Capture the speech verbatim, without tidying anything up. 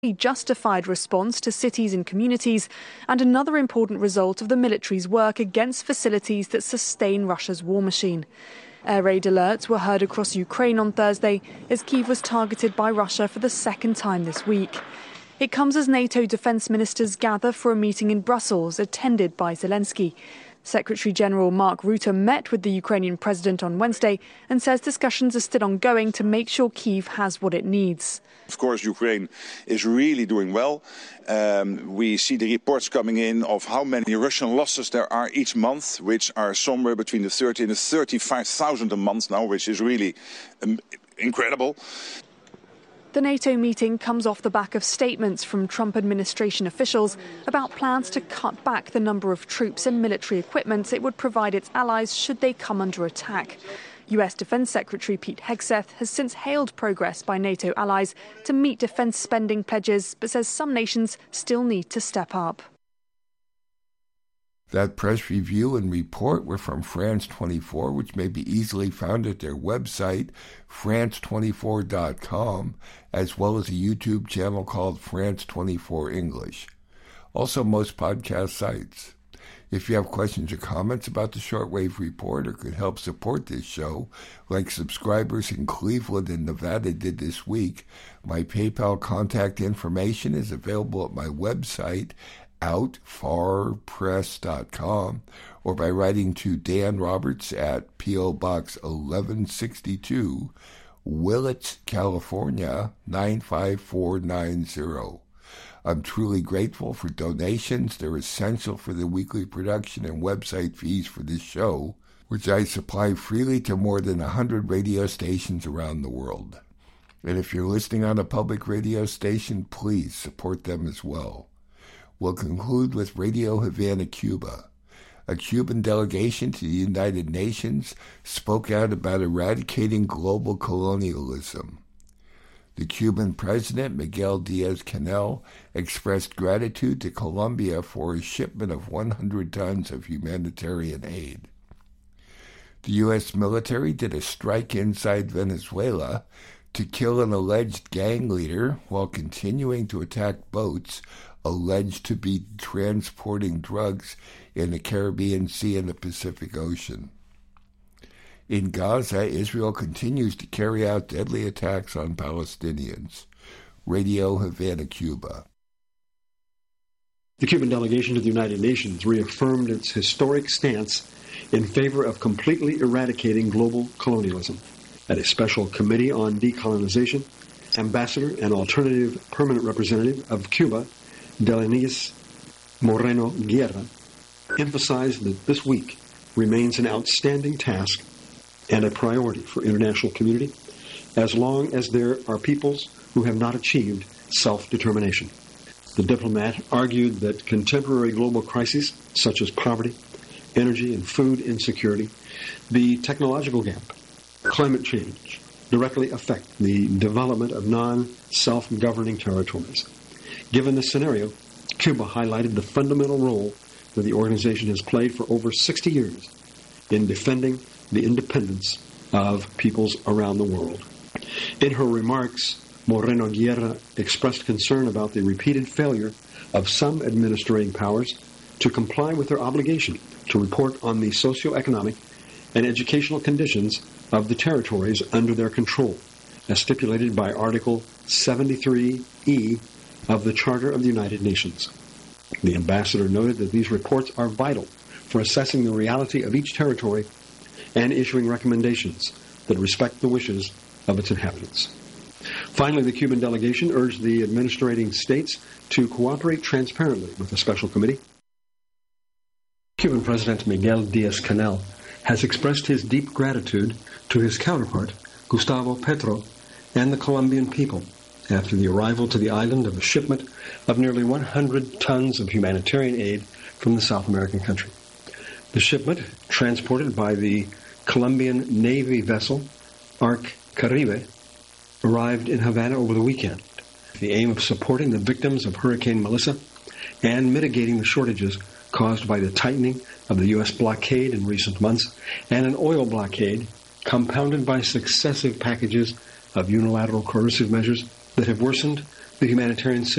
justified response to cities and communities, and another important result of the military's work against facilities that sustain Russia's war machine. Air raid alerts were heard across Ukraine on Thursday as Kyiv was targeted by Russia for the second time this week. It comes as NATO defence ministers gather for a meeting in Brussels, attended by Zelensky. Secretary-General Mark Rutte met with the Ukrainian president on Wednesday and says discussions are still ongoing to make sure Kyiv has what it needs. Of course, Ukraine is really doing well. Um, we see the reports coming in of how many Russian losses there are each month, which are somewhere between the thirty and the thirty-five thousand a month now, which is really um, incredible. The NATO meeting comes off the back of statements from Trump administration officials about plans to cut back the number of troops and military equipment it would provide its allies should they come under attack. U S Defence Secretary Pete Hegseth has since hailed progress by NATO allies to meet defence spending pledges, but says some nations still need to step up. That press review and report were from France twenty-four, which may be easily found at their website, France twenty-four dot com, as well as a YouTube channel called France twenty-four English. Also, most podcast sites. If you have questions or comments about the Shortwave Report or could help support this show, like subscribers in Cleveland and Nevada did this week, my PayPal contact information is available at my website, out far press dot com, or by writing to Dan Roberts at P O Box eleven sixty-two, Willits, California, nine five four nine zero. I'm truly grateful for donations. They're essential for the weekly production and website fees for this show, which I supply freely to more than one hundred radio stations around the world. And if you're listening on a public radio station, please support them as well. We'll conclude with Radio Havana, Cuba. A Cuban delegation to the United Nations spoke out about eradicating global colonialism. The Cuban president, Miguel Díaz-Canel, expressed gratitude to Colombia for a shipment of one hundred tons of humanitarian aid. The U S military did a strike inside Venezuela to kill an alleged gang leader while continuing to attack boats alleged to be transporting drugs in the Caribbean Sea and the Pacific Ocean. In Gaza, Israel continues to carry out deadly attacks on Palestinians. Radio Havana, Cuba. The Cuban delegation to the United Nations reaffirmed its historic stance in favor of completely eradicating global colonialism. At a special committee on decolonization, Ambassador and alternative permanent representative of Cuba, Delanís Moreno Guerra, emphasized that this week remains an outstanding task and a priority for international community as long as there are peoples who have not achieved self-determination. The diplomat argued that contemporary global crises such as poverty, energy and food insecurity, the technological gap, climate change directly affect the development of non-self-governing territories. Given this scenario, Cuba highlighted the fundamental role that the organization has played for over sixty years in defending the independence of peoples around the world. In her remarks, Moreno Guerra expressed concern about the repeated failure of some administrating powers to comply with their obligation to report on the socioeconomic and educational conditions of the territories under their control, as stipulated by Article seventy-three E of the Charter of the United Nations. The ambassador noted that these reports are vital for assessing the reality of each territory and issuing recommendations that respect the wishes of its inhabitants. Finally, the Cuban delegation urged the administrating states to cooperate transparently with the special committee. Cuban President Miguel Díaz-Canel has expressed his deep gratitude to his counterpart, Gustavo Petro, and the Colombian people after the arrival to the island of a shipment of nearly one hundred tons of humanitarian aid from the South American country. The shipment, transported by the Colombian Navy vessel Ark Caribe, arrived in Havana over the weekend with the aim of supporting the victims of Hurricane Melissa and mitigating the shortages caused by the tightening of the U S blockade in recent months and an oil blockade compounded by successive packages of unilateral coercive measures that have worsened the humanitarian situation